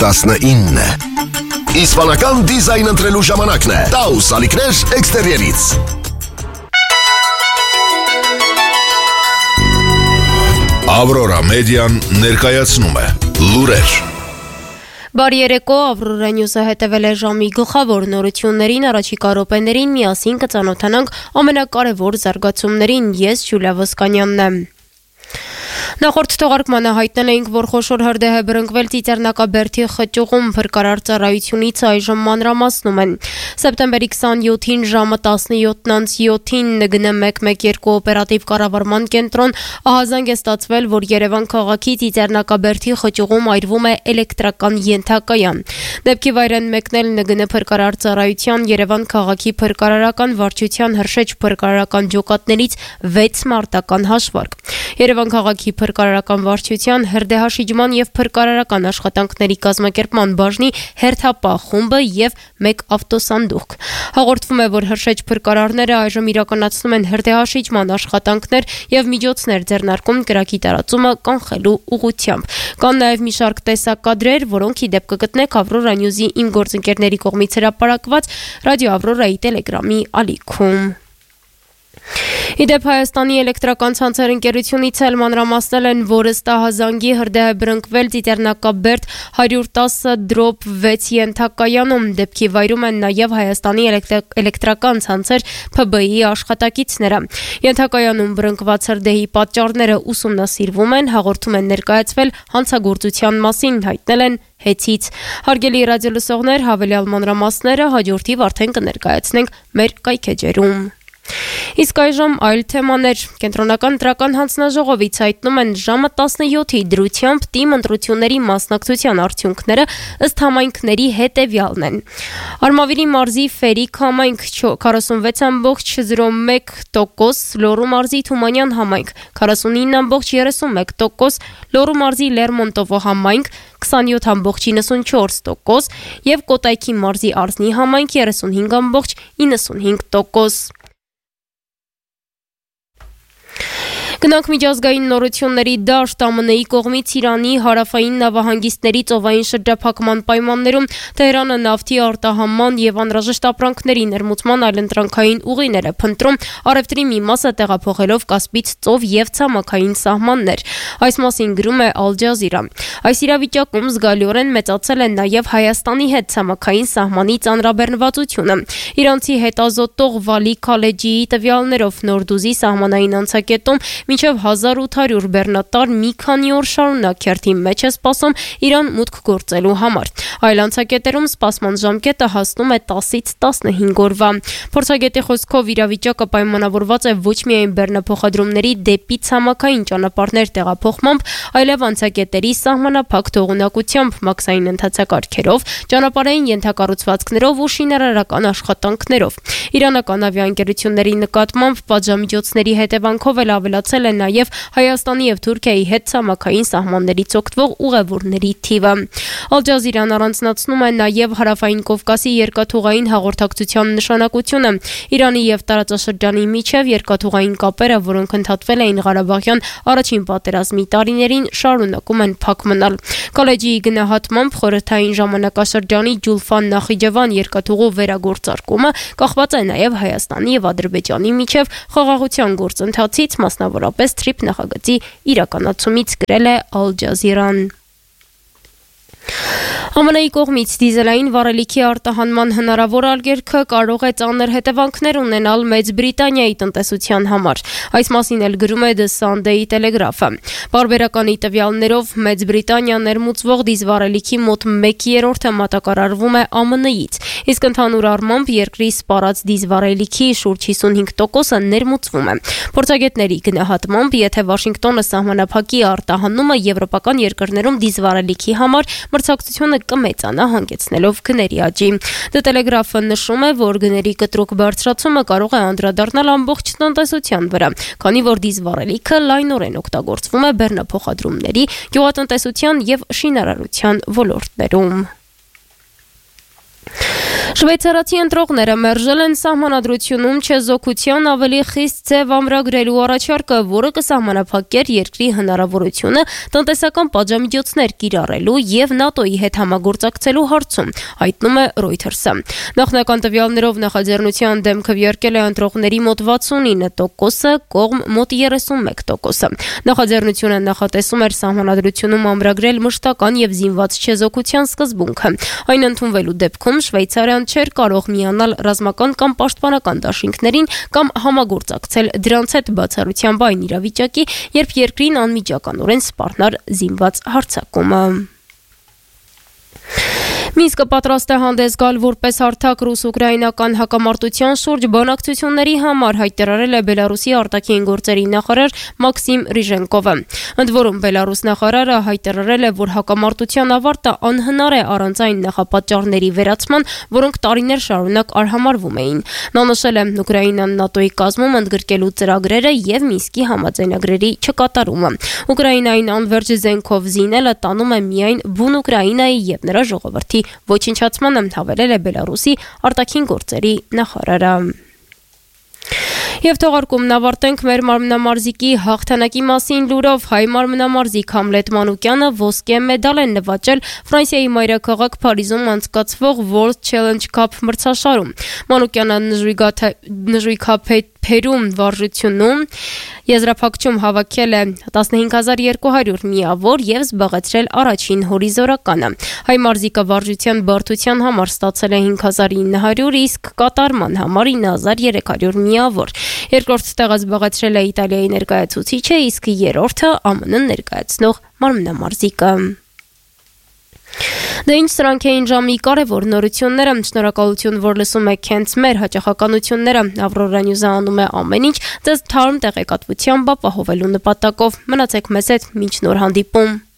19. Իսպանական դիզայն ընտրելու ժամանակն է։ Taus ալիքներ էքստերիերից։ Ավրորա մեդիան ներկայացնում է լուրեր։ Բարի երեկո, Ավրորա Նյուզը հետևել է ժամի գլխավոր նորություններին, առաջիկա րոպեներին միասին կծանոթանանք ամենակարևոր զարգացումներին։ Ես Ջուլիա Ոսկանյանն եմ։ Նախորդ թողարկմանը հայտնել էինք, որ խոշոր հրդեհ է բռնկվել Ծիծեռնակաբերդի խճուղում, փրկարար ծառայությունից այժմ մանրամասնում են։ Սեպտեմբերի 27-ին ժամը 17:07-ին ՆԳՆ 112 օպերատիվ կառավարման կենտրոն ահազանգ է ստացվել, որ Երևան քաղաքի Ծիծեռնակաբերդի խճուղում այրվում է էլեկտրական ենթակայան։ Դեպքի վայր են մեկնել ՆԳՆ փրկարար ծառայության, Երևան քաղաքի փրկարարական վարչության հրշեջ փրկարարական ջոկատներից 6 մարտական հաշվարկ։ Երևան քաղաքի փրկարարական վարչության հրդեհաշիջման եւ փրկարարական աշխատանքների կազմակերպման բաժնի հերթապահ խումբը եւ 1 ավտոսանդուղք։ Հաղորդվում է, որ հրշեջ փրկարարները այժմ իրականացնում են հրդեհաշիջման աշխատանքներ եւ միջոցներ ձեռնարկում կրակի տարածումը կանխելու ուղղությամբ։ Կան նաեւ մի շարք տեսակադրեր, որոնք ի դեպ կգտնեք Ավրորա Նյուզի իմ գործընկերների կողմից հրապարակված Ռադիո Ավրորայի Տելեգրամի ալիքում։ Իդեպ Հայաստանի էլեկտրական ցանցեր ընկերությունից էլ մանրամասնել են, որ ըստ ահազանգի հրդեհ է բռնկվել Ծիծեռնակաբերդ 110/6 ենթակայանում։ Դեպքի վայրում են նաև Հայաստանի էլեկտրական ցանցեր ՓԲ-ի աշխատակիցները։ Ենթակայանում բռնկված հրդեհի պատճառները ուսումնասիրվում են, հաղորդում են ներկայացվել հանցագործության մասին, հայտնել են Հեցից։ Հարգելի ռադիոլսողներ, հավելյալ մանրամասները հաջորդիվ արդեն կներկայացնենք մեր կայքեջերում։ Իսկ այժմ այլ թեմաներ։ Կենտրոնական ընտրական հանձնաժողովից հայտնում են ժամը 17-ի դրությամբ թիմ ընտրությունների մասնակցության արդյունքները ըստ համայնքների հետևյալն են։ Արմավիրի մարզի Ֆերիկ համայնք 46.01%, Լոռու մարզի Թումանյան համայնք 49.31%, Լոռու մարզի Լերմոնտովո համայնք 27.94% եւ Կոտայքի մարզի Արզնի համայնք 35.95%։ Գնանք միջազգային նորությունների դաշտ ԱՄՆ-ի կողմից Իրանի հարավային նավահանգիստների ծովային շրջափակման պայմաններում Թեհրանը նավթի արտահանման եւ անհրաժեշտ ապրանքների ներմուծման այլընտրանքային ուղիներ է փնտրում, առևտրի մի մասը տեղափոխելով Կասպից ծով եւ ցամաքային սահմաններ։ Այս մասին գրում է Al Jazeera։ Այս իրավիճակում զգալիորեն մեծացել է նաեւ Հայաստանի հետ ցամաքային սահմանի ծանրաբեռնվածությունը։ Իրանցի հետազոտող Վալի Քալեջիի տվյալներով Նորդուզի սահմանային անցակետում մինչև 1800 բեռնատար մի քանի օր շարունակ քերթի մեջ է սպասում Իրան մուտք գործելու համար։ Այլ անցակետերում սպասման ժամկետը հասնում է 10-ից 15 օրվա։ Փորձագետի խոսքով իրավիճակը պայմանավորված է ոչ միայն բեռնափոխադրումների դեպի ցամաքային ճանապարհներ տեղափոխմամբ, այլև անցակետերի սահմանափակ թողունակությամբ, մաքսային ընթացակարգերով, ճանապարհային ենթակառուցվածքներով ու շինարարական աշխատանքներով։ Իրանական ավիաընկերությունների նկատմամբ պատժամիջոցների հետևանքով էլ ավելացել է նաև Հայաստանի եւ Թուրքիայի հետ ցամաքային սահմաններից օգտվող ուղևորների թիվը։ Al Jazeera-ն առանձնացնում է նաև հարավային Կովկասի երկաթուղային հաղորդակցության նշանակությունը։ Իրանի եւ տարածաշրջանի միջև երկաթուղային կապերը, որոնք ընդհատվել էին Ղարաբաղյան առաջին պատերազմի տարիներին, շարունակում են փակ մնալ։ Քալեջիի գնահատմամբ խորհրդային ժամանակաշրջանի Ջուլֆան Նախիջևան երկաթուղու վերագործարկումը կախված է նաև Հայաստանի եւ Ադրբեջանի միջև խաղաղության գործընթացից, մասնավորապես Թրիփ նախագծի իրականացումից, գրել է Al Jazeera-ն։ ԱՄՆ-ի կողմից դիզելային վառելիքի արտահանման հնարավոր արգելքը կարող է ծանր հետևանքներ ունենալ Մեծ Բրիտանիայի տնտեսության համար։ Այս մասին էլ գրում է The Sunday Telegraph-ը։ Պարբերականի տվյալներով Մեծ Բրիտանիա ներմուծվող դիզվառելիքի մոտ 1/3-ը մատակարարվում է ԱՄՆ-ից, իսկ ընդհանուր առմամբ երկրի սպառած դիզվառելիքի շուրջ 55%-ը ներմուծվում է։ Փորձագետների գնահատմամբ, եթե Վաշինգտոնը սահմանափակի արտահանումը եվրոպական երկրներում դիզվառելիքի համար, մրցակցությունը կմեծանա, հանգեցնելով գների աճի։ The Telegraph-ը նշում է, որ գների կտրուկ բարձրացումը կարող է անդրադառնալ ամբողջ տնտեսության վրա, քանի որ դիզվառելիքը լայնորեն օգտագործվում է բեռնափոխադրումների, գյուղատնտեսության եւ շինարարության ոլորտներում։ Շվեյցարացի ընտրողները մերժել են սահմանադրությունում չեզոքության ավելի խիստ ձև ամրագրելու առաջարկը, որը կսահմանափակեր երկրի հնարավորությունը տնտեսական պատժամիջոցներ կիրառելու եւ ՆԱՏՕ-ի հետ համագործակցելու հարցում, հայտնում է Reuters-ը։ Նախնական տվյալներով նախաձեռնության դեմ քվեարկել է ընտրողների մոտ 69%-ը, կողմ մոտ 31%-ը։ Նախաձեռնությունը նախատեսում էր սահմանադրությունում ամրագրել մշտական եւ զինված չեզոքության սկզբունքը։ Այն ընդունվելու դեպքում Շվեյցարիան չէր կարող միանալ ռազմական կամ պաշտպանական դաշինքներին կամ համագործակցել դրանց հետ բացառությամբ այն իրավիճակի, երբ երկրին անմիջականորեն սպառնար զինված հարձակումը։ Մինսկը պատրաստ է հանդես գալ որպես հարթակ ռուս-ուկրաինական հակամարտության շուրջ բանակցությունների համար, հայտարարել է Բելարուսի արտաքին գործերի նախարար Մաքսիմ Ռիժենկովը։ Ընդ որում Բելարուս նախարարը հայտարարել է, որ հակամարտության ավարտը անհնար է առանց այն նախապատճառների վերացման, որոնք տարիներ շարունակ արհամարվում էին։ Նա նշել է Ուկրաինան ՆԱՏՕ-ի կազմում ընդգրկելու ծրագրերը եւ Մինսկի համաձայնագրերի չկատարումը։ Ուկրաինային անվերջ զենքով զինելը տանում է միայն բուն Ուկրաինայի եւ նրա ժողովրդի ոչնչացմանը, հավելել է Բելարուսի արտաքին գործերի նախարարը։ Եվ թողարկումն ավարտենք մեր մարմնամարզիկի հաղթանակի մասին լուրով։ Հայ մարմնամարզիկ Համլետ Մանուկյանը ոսկե մեդալ է նվաճել Ֆրանսիայի մայրաքաղաք Փարիզում անցկացվող World Challenge Cup մրցաշարում։ Մանուկյանը նժույգափերում վարժությունում եզրափակչում հավաքել է 15200 միավոր եւ զբաղեցրել առաջին հորիզոնականը։ Հայ մարզիկը վարժության բարդության համար ստացել է 5900, իսկ կատարման համար 9300 միավոր։ Երկրորդ տեղը զբաղեցրել է Իտալիայի ներկայացուցիչը, իսկ երրորդը ԱՄՆ ներկայացնող մարմնամարզիկը։ Դե ինչ սրանք էին ժամի կարևոր նորությունները։ Շնորհակալություն, որ լսում եք հենց մեր հաճախականությունները։ Ավրորա Նյուզը անում է ամեն ինչ ձեզ թարմ տեղեկատվությամբ ապահովելու նպատակով։ Մնացեք մեզ հետ, մինչ նոր հանդիպում։